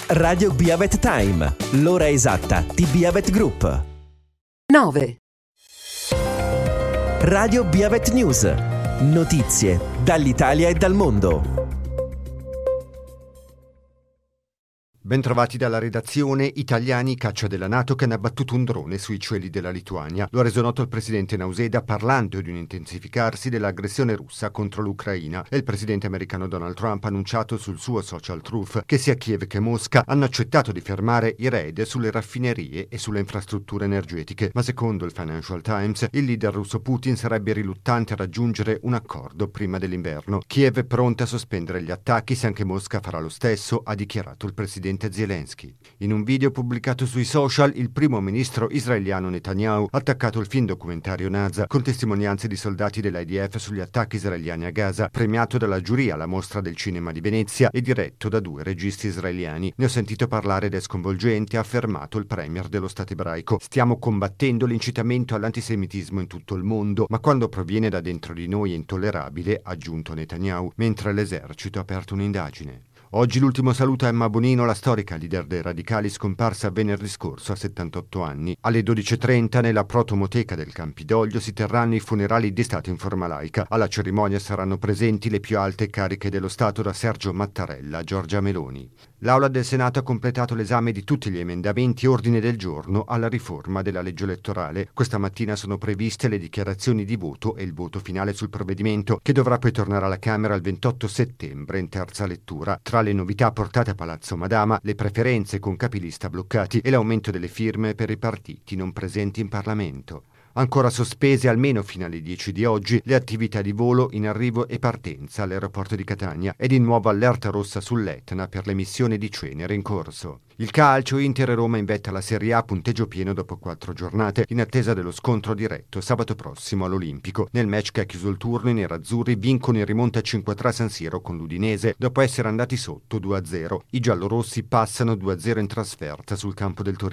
Radio Biavet Time, l'ora esatta di Biavet Group. 9. Radio Biavet News, notizie dall'Italia e dal mondo. Bentrovati dalla redazione. Italiani caccia della NATO che hanno abbattuto un drone sui cieli della Lituania. Lo ha reso noto il presidente Nauseda parlando di un intensificarsi dell'aggressione russa contro l'Ucraina, e il presidente americano Donald Trump ha annunciato sul suo social Truth che sia Kiev che Mosca hanno accettato di fermare i raid sulle raffinerie e sulle infrastrutture energetiche, ma secondo il Financial Times il leader russo Putin sarebbe riluttante a raggiungere un accordo prima dell'inverno. Kiev è pronta a sospendere gli attacchi se anche Mosca farà lo stesso, ha dichiarato il presidente Zelensky. In un video pubblicato sui social, il primo ministro israeliano Netanyahu ha attaccato il film documentario Naza con testimonianze di soldati dell'IDF sugli attacchi israeliani a Gaza, premiato dalla giuria alla Mostra del Cinema di Venezia e diretto da 2 registi israeliani. Ne ho sentito parlare ed è sconvolgente, ha affermato il premier dello Stato ebraico. Stiamo combattendo l'incitamento all'antisemitismo in tutto il mondo, ma quando proviene da dentro di noi è intollerabile, ha aggiunto Netanyahu, mentre l'esercito ha aperto un'indagine. Oggi l'ultimo saluto a Emma Bonino, la storica leader dei radicali scomparsa venerdì scorso a 78 anni. Alle 12.30 nella protomoteca del Campidoglio si terranno i funerali di Stato in forma laica. Alla cerimonia saranno presenti le più alte cariche dello Stato, da Sergio Mattarella a Giorgia Meloni. L'Aula del Senato ha completato l'esame di tutti gli emendamenti e ordine del giorno alla riforma della legge elettorale. Questa mattina sono previste le dichiarazioni di voto e il voto finale sul provvedimento, che dovrà poi tornare alla Camera il 28 settembre in terza lettura. Tra le novità portate a Palazzo Madama, le preferenze con capilista bloccati e l'aumento delle firme per i partiti non presenti in Parlamento. Ancora sospese almeno fino alle 10 di oggi le attività di volo in arrivo e partenza all'aeroporto di Catania e di nuovo allerta rossa sull'Etna per l'emissione di cenere in corso. Il calcio, Inter e Roma in vetta alla Serie A, punteggio pieno dopo 4 giornate, in attesa dello scontro diretto sabato prossimo all'Olimpico. Nel match che ha chiuso il turno, i nerazzurri vincono in rimonta 5-3 a San Siro con l'Udinese dopo essere andati sotto 2-0. I giallorossi passano 2-0 in trasferta sul campo del Torino.